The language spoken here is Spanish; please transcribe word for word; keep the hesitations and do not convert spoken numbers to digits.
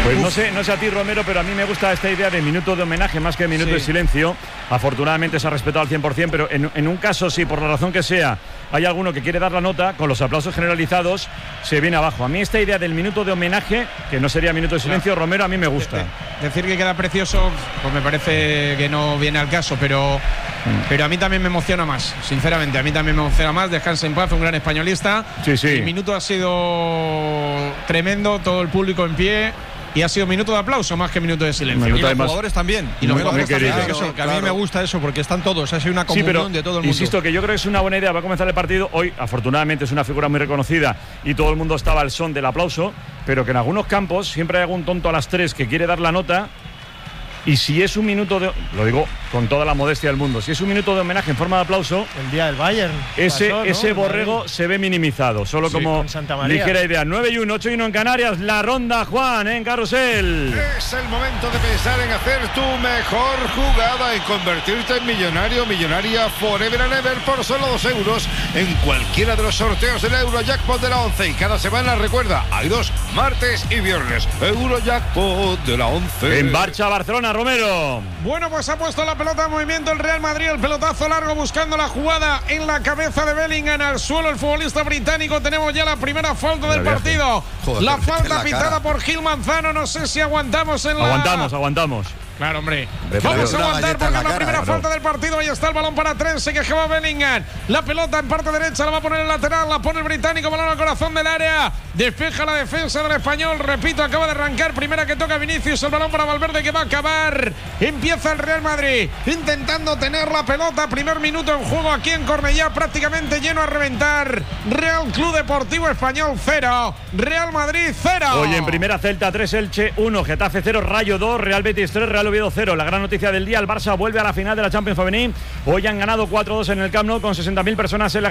Pues no sé, no sé a ti, Romero, pero a mí me gusta esta idea de minuto de homenaje más que minuto sí. de silencio. Afortunadamente se ha respetado al cien por cien, pero en, en un caso, si por la razón que sea hay alguno que quiere dar la nota, con los aplausos generalizados se viene abajo. A mí esta idea del minuto de homenaje, que no sería minuto de silencio, claro. Romero, a mí me gusta. De, de, decir que queda precioso, pues me parece que no viene al caso, pero, mm. pero a mí también me emociona más, sinceramente. A mí también me emociona más. Descansa en paz, un gran españolista. Sí, sí. El minuto ha sido tremendo, todo el público en pie. Y ha sido minuto de aplauso más que minuto de silencio. Y los jugadores también. Y los jugadores también. Claro, eso, que claro. A mí me gusta eso porque están todos. Ha sido una comunión sí, pero, de todo el mundo. Insisto que yo creo que es una buena idea. Va a comenzar el partido. Hoy, afortunadamente, es una figura muy reconocida y todo el mundo estaba al son del aplauso. Pero que en algunos campos siempre hay algún tonto a las tres que quiere dar la nota. Y si es un minuto de... Lo digo con toda la modestia del mundo. Si es un minuto de homenaje en forma de aplauso... El día del Bayern. Ese, pasó, ¿no? ese borrego se ve minimizado. Solo sí, como ligera idea. nueve y uno, ocho y uno en Canarias. La ronda, Juan, en Carrusel. Es el momento de pensar en hacer tu mejor jugada y convertirte en millonario, millonaria forever and ever por solo dos euros en cualquiera de los sorteos del Eurojackpot de la once. Y cada semana, recuerda, hay dos, martes y viernes. Eurojackpot de la once. En marcha Barcelona, Romero. Bueno, pues ha puesto la pelota en movimiento el Real Madrid, el pelotazo largo buscando la jugada en la cabeza de Bellingham, al suelo el futbolista británico. Tenemos ya la primera falta del partido. Joder, la falta la pitada cara. por Gil Manzano. No sé si aguantamos en la... Aguantamos, aguantamos. Claro, hombre. Vamos a aguantar porque es la primera cara, falta del partido. Ahí está el balón para Trent. Se quejaba Bellingham. La pelota en parte derecha la va a poner el lateral. La pone el británico. Balón al corazón del área. Despeja la defensa del español. Repito, acaba de arrancar. Primera que toca Vinicius. El balón para Valverde que va a acabar. Empieza el Real Madrid intentando tener la pelota. Primer minuto en juego aquí en Cornellá. Prácticamente lleno a reventar. Real Club Deportivo Español cero. Real Madrid cero. Hoy en primera, Celta tres, Elche uno, Getafe cero, Rayo dos, Real Betis tres, Real Oviedo cero. La gran noticia del día, el Barça vuelve a la final de la Champions Femenina. Hoy han ganado cuatro dos en el Camp Nou con sesenta mil personas en la